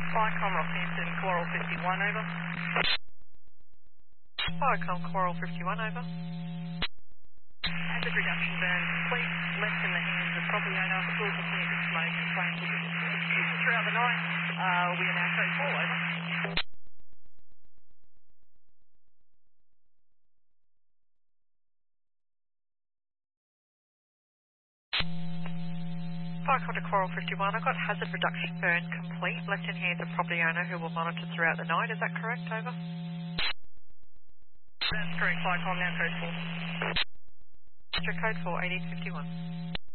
Viacom Rockhampton, Coral 51, over. Viacom Coral 51, over. Hazard reduction burn complete, left in the hands of property owner, still continuing to smoke and flames will be throughout the night. We are now code 4, over. Viacom to Coral 51, I've got hazard reduction burn complete, left in hands of property owner who will monitor throughout the night. Is that correct, over? That's correct, Viacom, now code 4. Code 4, 1851.